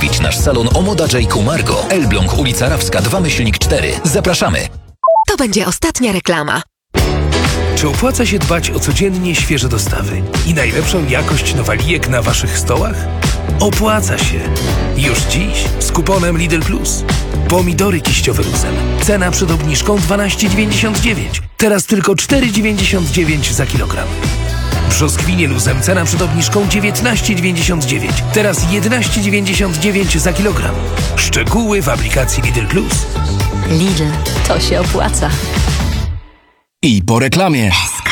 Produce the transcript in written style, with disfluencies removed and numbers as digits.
Odwiedź nasz salon Omoda J. Margo, Elbląg, ulica Rawska 2/4. Zapraszamy. To będzie ostatnia reklama. Czy opłaca się dbać o codziennie świeże dostawy i najlepszą jakość nowalijek na waszych stołach? Opłaca się. Już dziś z kuponem Lidl Plus. Pomidory kiściowe luzem. Cena przed obniżką 12,99. Teraz tylko 4,99 za kilogram. Brzoskwinie luzem. Cena przed obniżką 19,99. Teraz 11,99 za kilogram. Szczegóły w aplikacji Lidl Plus. Lidl, to się opłaca. I po reklamie.